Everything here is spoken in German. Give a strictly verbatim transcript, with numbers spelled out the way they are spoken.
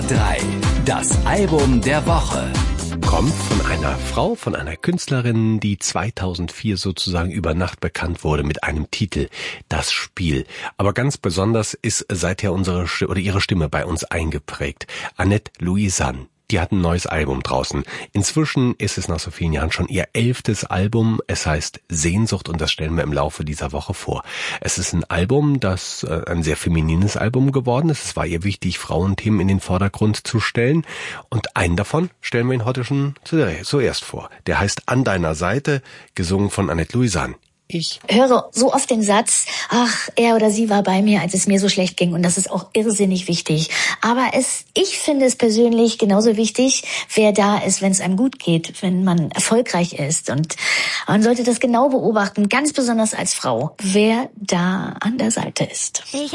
Nummer drei. Das Album der Woche. Kommt von einer Frau, von einer Künstlerin, die zweitausendvier sozusagen über Nacht bekannt wurde mit einem Titel, Das Spiel. Aber ganz besonders ist seither unsere oder ihre Stimme bei uns eingeprägt. Annette Louisanne. Die hat ein neues Album draußen. Inzwischen ist es nach so vielen Jahren schon ihr elftes Album. Es heißt Sehnsucht und das stellen wir im Laufe dieser Woche vor. Es ist ein Album, das äh, ein sehr feminines Album geworden ist. Es war ihr wichtig, Frauenthemen in den Vordergrund zu stellen. Und einen davon stellen wir Ihnen heute schon zuerst vor. Der heißt An deiner Seite, gesungen von Annette Louisanne. Ich höre so oft den Satz, ach, er oder sie war bei mir, als es mir so schlecht ging, und das ist auch irrsinnig wichtig. Aber es, ich finde es persönlich genauso wichtig, wer da ist, wenn es einem gut geht, wenn man erfolgreich ist. Und man sollte das genau beobachten, ganz besonders als Frau, wer da an der Seite ist. Ich